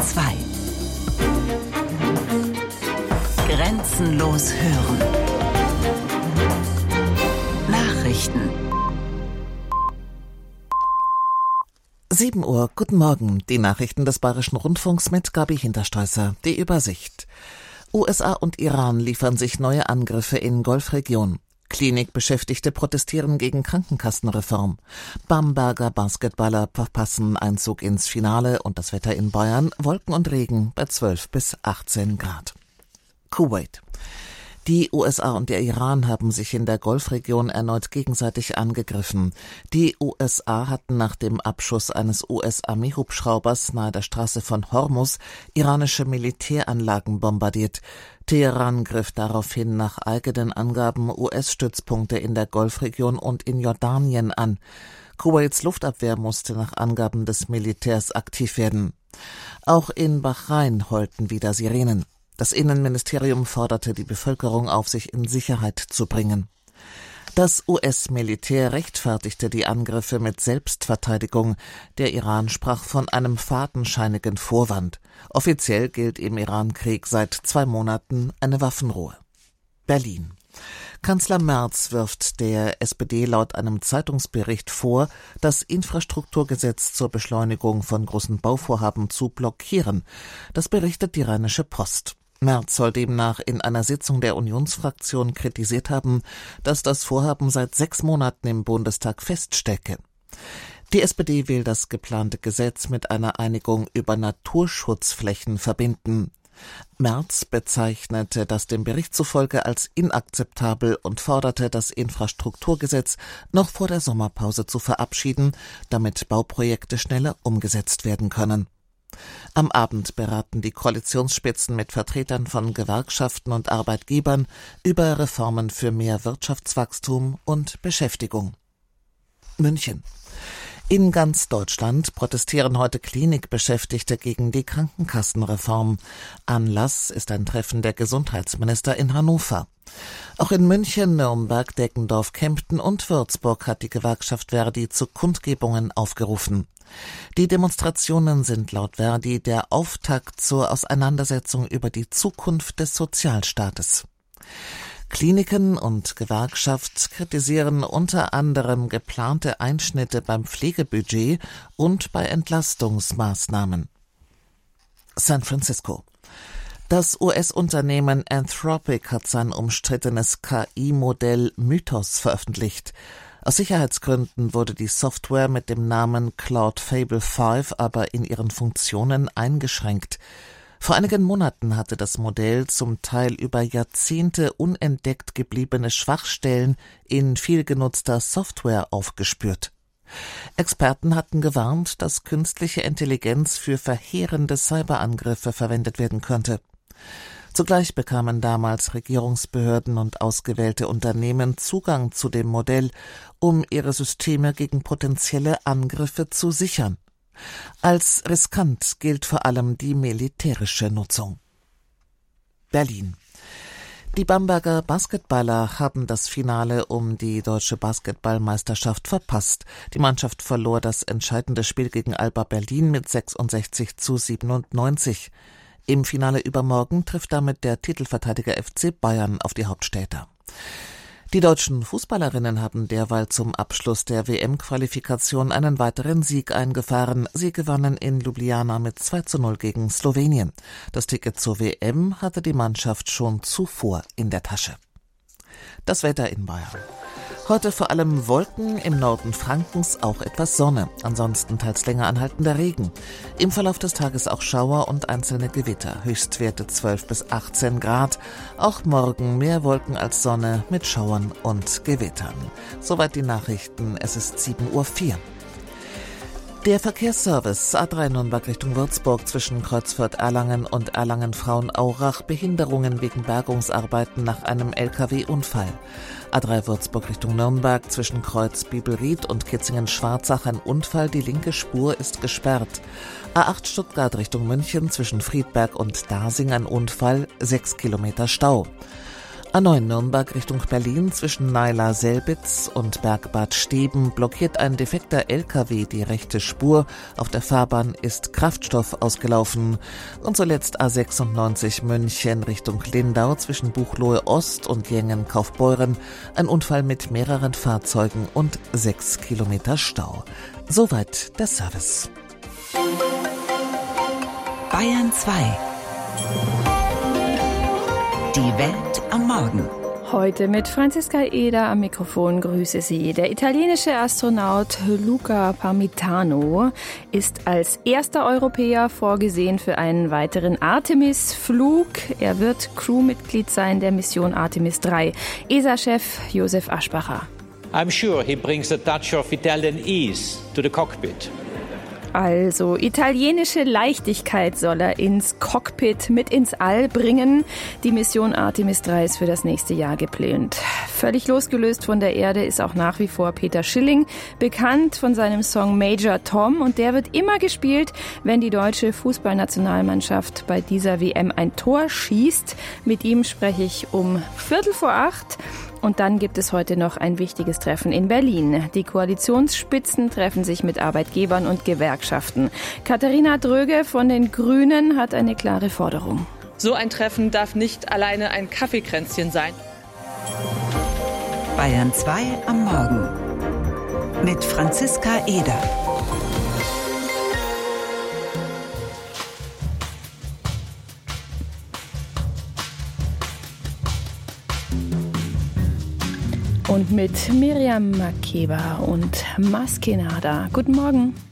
2. Grenzenlos hören. Nachrichten. 7 Uhr, guten Morgen. Die Nachrichten des Bayerischen Rundfunks mit Gabi Hinterstoisser. Die Übersicht. USA und Iran liefern sich neue Angriffe in Golfregion. Klinikbeschäftigte protestieren gegen Krankenkassenreform. Bamberger Basketballer verpassen Einzug ins Finale und das Wetter in Bayern, Wolken und Regen bei 12 bis 18 Grad. Kuwait. Die USA und der Iran haben sich in der Golfregion erneut gegenseitig angegriffen. Die USA hatten nach dem Abschuss eines US-Armeehubschraubers nahe der Straße von Hormuz iranische Militäranlagen bombardiert. Teheran griff daraufhin nach eigenen Angaben US-Stützpunkte in der Golfregion und in Jordanien an. Kuwaits Luftabwehr musste nach Angaben des Militärs aktiv werden. Auch in Bahrain heulten wieder Sirenen. Das Innenministerium forderte die Bevölkerung auf, sich in Sicherheit zu bringen. Das US-Militär rechtfertigte die Angriffe mit Selbstverteidigung. Der Iran sprach von einem fadenscheinigen Vorwand. Offiziell gilt im Iran-Krieg seit 2 Monaten eine Waffenruhe. Berlin. Kanzler Merz wirft der SPD laut einem Zeitungsbericht vor, das Infrastrukturgesetz zur Beschleunigung von großen Bauvorhaben zu blockieren. Das berichtet die Rheinische Post. Merz soll demnach in einer Sitzung der Unionsfraktion kritisiert haben, dass das Vorhaben seit 6 Monaten im Bundestag feststecke. Die SPD will das geplante Gesetz mit einer Einigung über Naturschutzflächen verbinden. Merz bezeichnete das dem Bericht zufolge als inakzeptabel und forderte, das Infrastrukturgesetz noch vor der Sommerpause zu verabschieden, damit Bauprojekte schneller umgesetzt werden können. Am Abend beraten die Koalitionsspitzen mit Vertretern von Gewerkschaften und Arbeitgebern über Reformen für mehr Wirtschaftswachstum und Beschäftigung. München. In ganz Deutschland protestieren heute Klinikbeschäftigte gegen die Krankenkassenreform. Anlass ist ein Treffen der Gesundheitsminister in Hannover. Auch in München, Nürnberg, Deggendorf, Kempten und Würzburg hat die Gewerkschaft Verdi zu Kundgebungen aufgerufen. Die Demonstrationen sind laut Verdi der Auftakt zur Auseinandersetzung über die Zukunft des Sozialstaates. Kliniken und Gewerkschaft kritisieren unter anderem geplante Einschnitte beim Pflegebudget und bei Entlastungsmaßnahmen. San Francisco. Das US-Unternehmen Anthropic hat sein umstrittenes KI-Modell Mythos veröffentlicht. Aus Sicherheitsgründen wurde die Software mit dem Namen Claude Fable 5 aber in ihren Funktionen eingeschränkt. Vor einigen Monaten hatte das Modell zum Teil über Jahrzehnte unentdeckt gebliebene Schwachstellen in vielgenutzter Software aufgespürt. Experten hatten gewarnt, dass künstliche Intelligenz für verheerende Cyberangriffe verwendet werden könnte. Zugleich bekamen damals Regierungsbehörden und ausgewählte Unternehmen Zugang zu dem Modell, um ihre Systeme gegen potenzielle Angriffe zu sichern. Als riskant gilt vor allem die militärische Nutzung. Berlin. Die Bamberger Basketballer haben das Finale um die deutsche Basketballmeisterschaft verpasst. Die Mannschaft verlor das entscheidende Spiel gegen Alba Berlin mit 66:97. Im Finale übermorgen trifft damit der Titelverteidiger FC Bayern auf die Hauptstädter. Die deutschen Fußballerinnen haben derweil zum Abschluss der WM-Qualifikation einen weiteren Sieg eingefahren. Sie gewannen in Ljubljana mit 2:0 gegen Slowenien. Das Ticket zur WM hatte die Mannschaft schon zuvor in der Tasche. Das Wetter in Bayern. Heute vor allem Wolken, im Norden Frankens auch etwas Sonne, ansonsten teils länger anhaltender Regen. Im Verlauf des Tages auch Schauer und einzelne Gewitter, Höchstwerte 12 bis 18 Grad. Auch morgen mehr Wolken als Sonne mit Schauern und Gewittern. Soweit die Nachrichten, es ist 7:04 Uhr. Der Verkehrsservice A3 Nürnberg Richtung Würzburg zwischen Kreuzfurt-Erlangen und Erlangen-Frauenaurach, Behinderungen wegen Bergungsarbeiten nach einem LKW-Unfall. A3 Würzburg Richtung Nürnberg zwischen Kreuz Bibelried und Kitzingen-Schwarzach ein Unfall, die linke Spur ist gesperrt. A8 Stuttgart Richtung München zwischen Friedberg und Dasing ein Unfall, 6 Kilometer Stau. A9 Nürnberg Richtung Berlin zwischen Naila-Selbitz und Bergbad Steben blockiert ein defekter LKW die rechte Spur. Auf der Fahrbahn ist Kraftstoff ausgelaufen. Und zuletzt A96 München Richtung Lindau zwischen Buchloe Ost und Jengen-Kaufbeuren. Ein Unfall mit mehreren Fahrzeugen und 6 Kilometer Stau. Soweit der Service. Bayern 2. Die Welt am Morgen. Heute mit Franziska Eder am Mikrofon. Grüße Sie. Der italienische Astronaut Luca Parmitano ist als erster Europäer vorgesehen für einen weiteren Artemis-Flug. Er wird Crewmitglied sein der Mission Artemis 3. ESA-Chef Josef Aschbacher. I'm sure he brings a touch of Italian ease to the cockpit. Also, italienische Leichtigkeit soll er ins Cockpit mit ins All bringen. Die Mission Artemis 3 ist für das nächste Jahr geplant. Völlig losgelöst von der Erde ist auch nach wie vor Peter Schilling, bekannt von seinem Song Major Tom. Und der wird immer gespielt, wenn die deutsche Fußballnationalmannschaft bei dieser WM ein Tor schießt. Mit ihm spreche ich um 7:15. Und dann gibt es heute noch ein wichtiges Treffen in Berlin. Die Koalitionsspitzen treffen sich mit Arbeitgebern und Gewerkschaften. Katharina Dröge von den Grünen hat eine klare Forderung. So ein Treffen darf nicht alleine ein Kaffeekränzchen sein. Bayern 2 am Morgen mit Franziska Eder. Und mit Miriam Makeba und Maskenada. Guten Morgen.